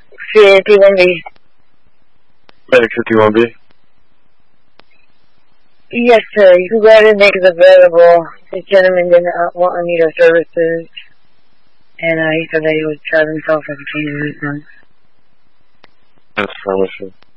51B. Medic 51B. Yes, sir. You can go ahead and make it available. This gentleman did not want to need our services. And he said that he would try himself if he came to meet them. That's affirmative.